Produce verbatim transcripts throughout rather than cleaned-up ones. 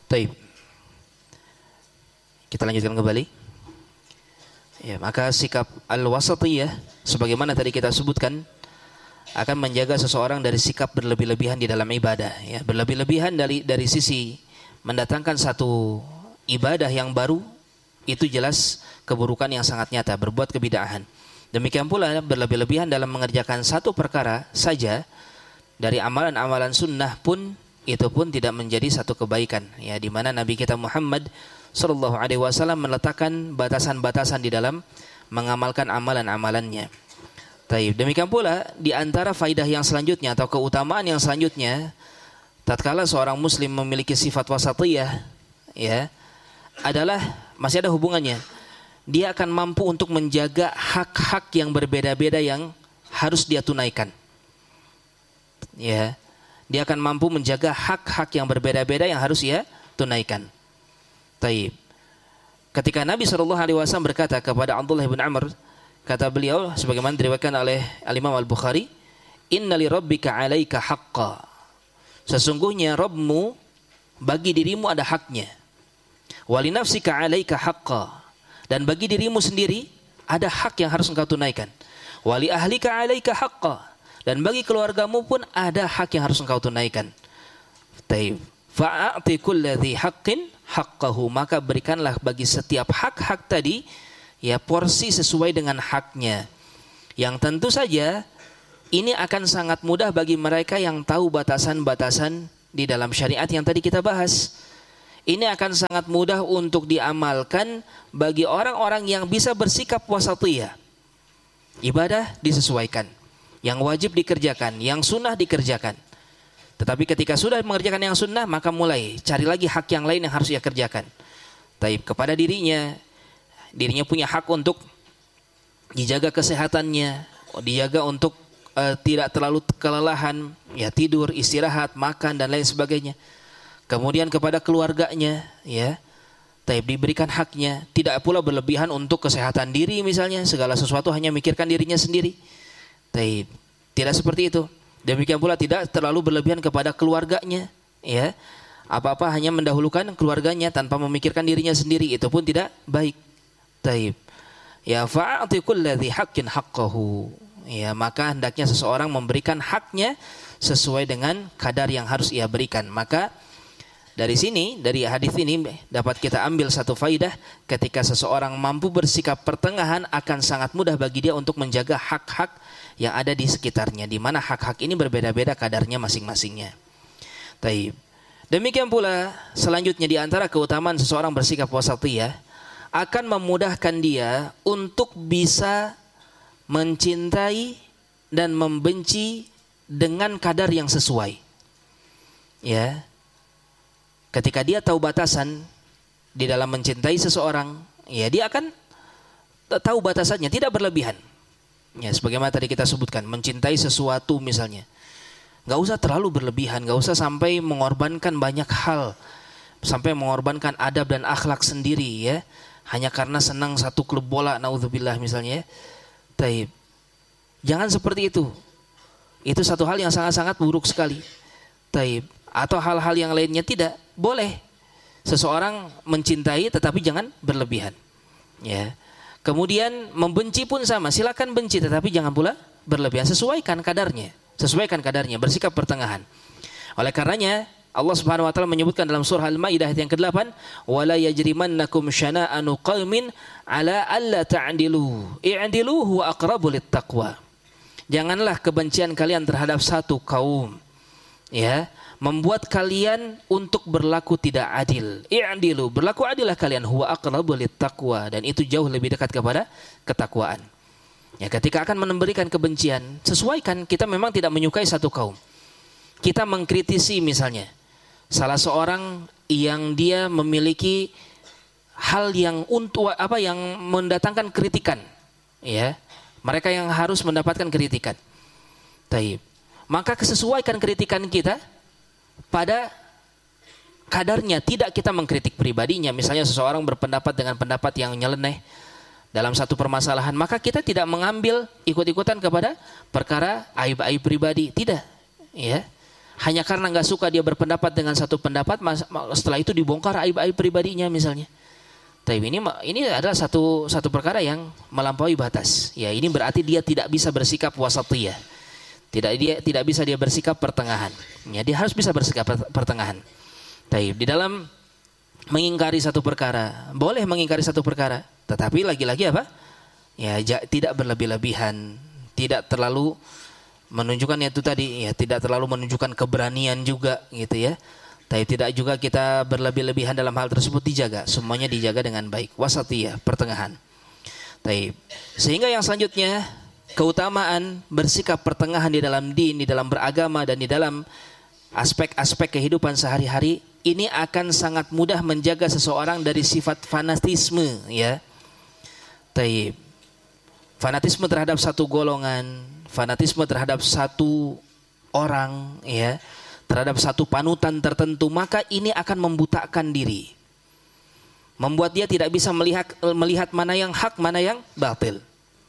Taib. Kita lanjutkan kembali. Ya, maka sikap al-wasatiyah sebagaimana tadi kita sebutkan akan menjaga seseorang dari sikap berlebih-lebihan di dalam ibadah, ya, berlebih-lebihan dari dari sisi mendatangkan satu ibadah yang baru, itu jelas keburukan yang sangat nyata, berbuat kebid'ahan. Demikian pula berlebih-lebihan dalam mengerjakan satu perkara saja dari amalan-amalan sunnah pun, itu pun tidak menjadi satu kebaikan, ya, di mana Nabi kita Muhammad sallallahu alaihi wasallam meletakkan batasan-batasan di dalam mengamalkan amalan-amalannya. Taib. Demikian pula di antara faidah yang selanjutnya atau keutamaan yang selanjutnya, tatkala seorang muslim memiliki sifat wasatiyah, ya, adalah masih ada hubungannya. Dia akan mampu untuk menjaga hak-hak yang berbeda-beda yang harus dia tunaikan. Ya. Dia akan mampu menjaga hak-hak yang berbeda-beda yang harus dia tunaikan. Taib. Ketika Nabi shallallahu alaihi wasallam berkata kepada Abdullah bin Amr, kata beliau sebagaimana diriwayatkan oleh Al-Imam Al-Bukhari, "Inna li rabbika 'alaika haqqa." Sesungguhnya Rabbmu bagi dirimu ada haknya. "Wa li nafsika 'alaika haqqa." Dan bagi dirimu sendiri ada hak yang harus engkau tunaikan. "Wa li ahlika 'alaika haqqa." Dan bagi keluargamu pun ada hak yang harus engkau tunaikan. Taib. Fa'ati kulli dzi haqqin haqqahu, maka berikanlah bagi setiap hak-hak tadi, ya, porsi sesuai dengan haknya. Yang tentu saja ini akan sangat mudah bagi mereka yang tahu batasan-batasan di dalam syariat yang tadi kita bahas. Ini akan sangat mudah untuk diamalkan bagi orang-orang yang bisa bersikap wasatiyah. Ibadah disesuaikan, yang wajib dikerjakan, yang sunnah dikerjakan. Tetapi ketika sudah mengerjakan yang sunnah, maka mulai cari lagi hak yang lain yang harus ia kerjakan. Taib, kepada dirinya, dirinya punya hak untuk dijaga kesehatannya, dijaga untuk uh, tidak terlalu kelelahan, ya, tidur, istirahat, makan dan lain sebagainya. Kemudian kepada keluarganya, ya, taib, diberikan haknya, tidak pula berlebihan untuk kesehatan diri misalnya, segala sesuatu hanya mikirkan dirinya sendiri. Taib, tidak seperti itu. Demikian pula tidak terlalu berlebihan kepada keluarganya, ya. Apa-apa hanya mendahulukan keluarganya tanpa memikirkan dirinya sendiri, itu pun tidak baik. Taib. Ya, fa'ati kulli dzi haqqin haqqahu. Ya, maka hendaknya seseorang memberikan haknya sesuai dengan kadar yang harus ia berikan. Maka dari sini, dari hadis ini dapat kita ambil satu faidah, ketika seseorang mampu bersikap pertengahan akan sangat mudah bagi dia untuk menjaga hak-hak yang ada di sekitarnya, di mana hak-hak ini berbeda-beda kadarnya masing-masingnya. Taib. Demikian pula selanjutnya di antara keutamaan seseorang bersikap wasatiyah akan memudahkan dia untuk bisa mencintai dan membenci dengan kadar yang sesuai. Ya. Ketika dia tahu batasan di dalam mencintai seseorang, ya, dia akan tahu batasannya, tidak berlebihan. Ya, sebagaimana tadi kita sebutkan, mencintai sesuatu misalnya, nggak usah terlalu berlebihan, nggak usah sampai mengorbankan banyak hal, sampai mengorbankan adab dan akhlak sendiri, ya, hanya karena senang satu klub bola, naudzubillah misalnya. Taib. Jangan seperti itu. Itu satu hal yang sangat-sangat buruk sekali. Taib. Atau hal-hal yang lainnya tidak boleh. Seseorang mencintai tetapi jangan berlebihan. Ya. Kemudian membenci pun sama, silakan benci tetapi jangan pula berlebihan, sesuaikan kadarnya, sesuaikan kadarnya, bersikap pertengahan. Oleh karenanya Allah Subhanahu wa taala menyebutkan dalam surah Al-Maidah ayat yang kedelapan, "Wala yajrimannakum syana'anu qaumin 'ala alla ta'dilu, i'dilu huwa aqrabu littaqwa." Janganlah kebencian kalian terhadap satu kaum, ya, membuat kalian untuk berlaku tidak adil. I'dilu, berlaku adillah kalian, huwa aqrabu littaqwa, dan itu jauh lebih dekat kepada ketakwaan. Ya, ketika akan memberikan kebencian, sesuaikan. Kita memang tidak menyukai satu kaum. Kita mengkritisi misalnya salah seorang yang dia memiliki hal yang untuk apa yang mendatangkan kritikan, ya. Mereka yang harus mendapatkan kritikan. Taib. Maka kesesuaikan kritikan kita pada kadarnya, tidak kita mengkritik pribadinya. Misalnya seseorang berpendapat dengan pendapat yang nyeleneh dalam satu permasalahan, maka kita tidak mengambil ikut-ikutan kepada perkara aib-aib pribadi, tidak, ya. hanya karena nggak suka dia berpendapat dengan satu pendapat, setelah itu dibongkar aib-aib pribadinya misalnya. Tapi ini ini adalah satu satu perkara yang melampaui batas. Ya, ini berarti dia tidak bisa bersikap wasatiyah. Tidak dia tidak bisa dia bersikap pertengahan. Ya, dia harus bisa bersikap pertengahan. Tapi di dalam mengingkari satu perkara, boleh mengingkari satu perkara, tetapi lagi-lagi apa? Ya, tidak berlebih-lebihan, tidak terlalu menunjukkan itu tadi, ya tidak terlalu menunjukkan keberanian juga gitu ya. Tapi tidak juga kita berlebih-lebihan dalam hal tersebut, dijaga. Semuanya dijaga dengan baik. Wasatiyah, pertengahan. Tapi sehingga yang selanjutnya, keutamaan bersikap pertengahan di dalam din, di dalam beragama dan di dalam aspek-aspek kehidupan sehari-hari, ini akan sangat mudah menjaga seseorang dari sifat fanatisme, ya. Tapi fanatisme terhadap satu golongan, fanatisme terhadap satu orang, ya, terhadap satu panutan tertentu, maka ini akan membutakan diri, membuat dia tidak bisa melihat melihat mana yang hak, mana yang batil.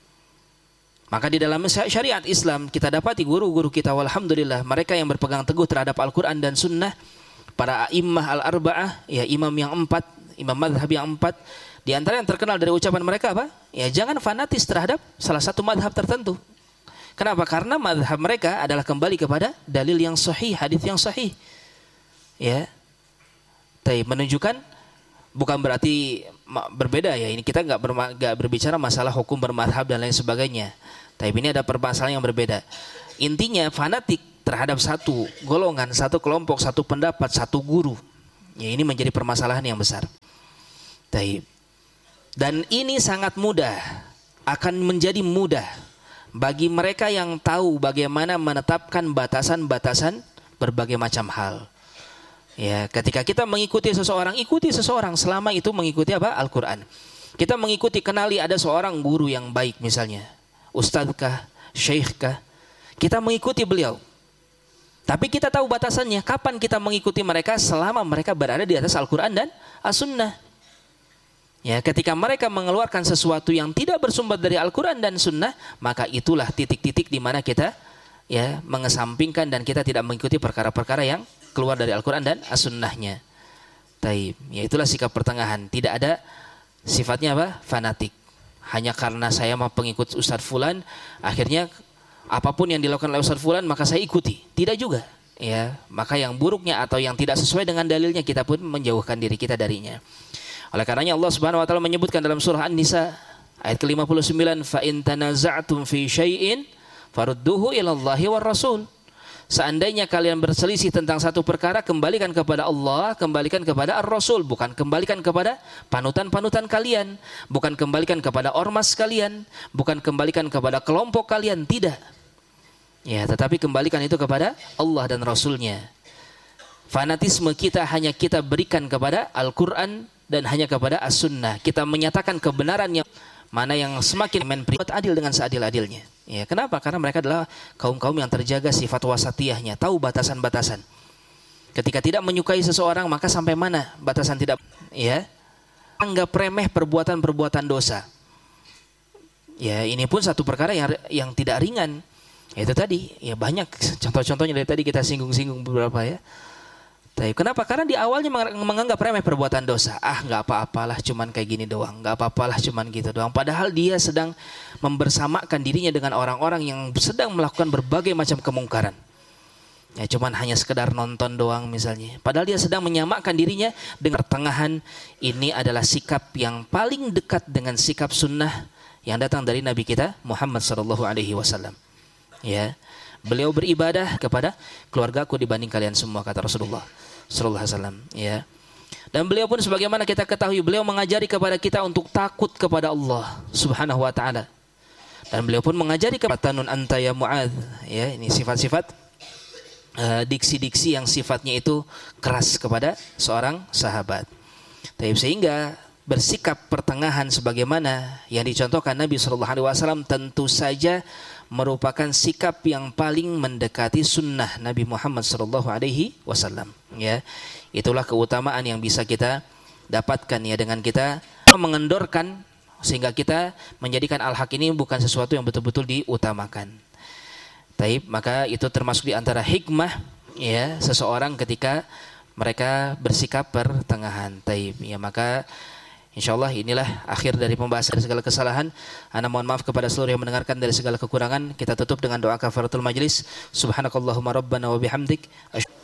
Maka di dalam syariat Islam kita dapati guru-guru kita, walhamdulillah, mereka yang berpegang teguh terhadap Al-Quran dan Sunnah, para a'immah al-arba'ah, ya imam yang empat, imam madhab yang empat. Di antara yang terkenal dari ucapan mereka apa? Ya, jangan fanatis terhadap salah satu madhab tertentu. Kenapa? Karena madhab mereka adalah kembali kepada dalil yang sahih, hadis yang sahih. Ya, tapi menunjukkan bukan berarti berbeda ya. Ini kita nggak nggak berbicara masalah hukum bermadhab dan lain sebagainya. Tapi ini ada permasalahan yang berbeda. Intinya fanatik terhadap satu golongan, satu kelompok, satu pendapat, satu guru. Ya, ini menjadi permasalahan yang besar. Tapi dan ini sangat mudah, akan menjadi mudah bagi mereka yang tahu bagaimana menetapkan batasan-batasan berbagai macam hal. Ya, ketika kita mengikuti seseorang, ikuti seseorang selama itu mengikuti apa? Al-Quran. Kita mengikuti, kenali ada seorang guru yang baik misalnya, ustadzkah, syekhkah, kita mengikuti beliau. Tapi kita tahu batasannya, kapan kita mengikuti mereka? Selama mereka berada di atas Al-Quran dan As-Sunnah. Ya, ketika mereka mengeluarkan sesuatu yang tidak bersumber dari Al-Quran dan Sunnah, maka itulah titik-titik di mana kita ya mengesampingkan dan kita tidak mengikuti perkara-perkara yang keluar dari Al-Quran dan As-Sunnahnya. Taib, ya itulah sikap pertengahan. Tidak ada sifatnya apa? Fanatik. Hanya karena saya mau pengikut Ustadz Fulan, akhirnya apapun yang dilakukan oleh Ustadz Fulan maka saya ikuti. Tidak juga. Ya, maka yang buruknya atau yang tidak sesuai dengan dalilnya kita pun menjauhkan diri kita darinya. Oleh karenanya Allah Subhanahu wa taala menyebutkan dalam surah An-Nisa ayat ke lima puluh sembilan, fa in tanaza'tum fi syai'in farudduhu ila Allahi war Rasul. Seandainya kalian berselisih tentang satu perkara, kembalikan kepada Allah, kembalikan kepada Ar-Rasul, bukan kembalikan kepada panutan-panutan kalian, bukan kembalikan kepada ormas kalian, bukan kembalikan kepada kelompok kalian, tidak. Ya, tetapi kembalikan itu kepada Allah dan Rasulnya. Fanatisme kita hanya kita berikan kepada Al-Quran dan hanya kepada As-Sunnah. Kita menyatakan kebenaran yang mana yang semakin menprivat adil dengan seadil-adilnya. Ya, kenapa? Karena mereka adalah kaum-kaum yang terjaga sifat wasatiyahnya, tahu batasan-batasan. Ketika tidak menyukai seseorang, maka sampai mana batasan tidak, ya? Anggap remeh perbuatan-perbuatan dosa. Ya, ini pun satu perkara yang yang tidak ringan. Itu tadi, ya banyak contoh-contohnya dari tadi kita singgung-singgung beberapa ya. Tapi kenapa? Karena di awalnya menganggap remeh perbuatan dosa. Ah, nggak apa-apalah, cuman kayak gini doang. Nggak apa-apalah, cuman gitu doang. Padahal dia sedang membersamakan dirinya dengan orang-orang yang sedang melakukan berbagai macam kemungkaran. Ya, cuman hanya sekedar nonton doang misalnya. Padahal dia sedang menyamakan dirinya dengan pertengahan. Ini adalah sikap yang paling dekat dengan sikap sunnah yang datang dari Nabi kita Muhammad sallallahu alaihi wasallam. Ya. Beliau beribadah kepada keluargaku dibanding kalian semua, kata Rasulullah sallallahu alaihi wasallam, ya. Dan beliau pun sebagaimana kita ketahui, beliau mengajari kepada kita untuk takut kepada Allah Subhanahu wa taala. Dan beliau pun mengajari kepada tanun anta ya Mu'adz, ya, ini sifat-sifat uh, diksi-diksi yang sifatnya itu keras kepada seorang sahabat. Tapi sehingga bersikap pertengahan sebagaimana yang dicontohkan Nabi sallallahu alaihi wasallam tentu saja merupakan sikap yang paling mendekati sunnah Nabi Muhammad sallallahu alaihi wasallam. Ya, itulah keutamaan yang bisa kita dapatkan ya dengan kita mengendorkan sehingga kita menjadikan al-haq ini bukan sesuatu yang betul-betul diutamakan. Taib, maka itu termasuk di antara hikmah ya seseorang ketika mereka bersikap pertengahan. Taib. Ya, maka insyaallah inilah akhir dari pembahasan segala kesalahan. Ana mohon maaf kepada seluruh yang mendengarkan dari segala kekurangan. Kita tutup dengan doa kafaratul majlis. Subhanakallahumma rabbana wa bihamdik.